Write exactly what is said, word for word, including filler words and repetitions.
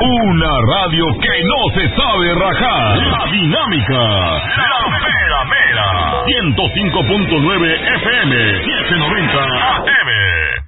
Una radio que no se sabe rajar. La Dinámica. La Mera Mera. ciento cinco punto nueve F M. setecientos noventa A M.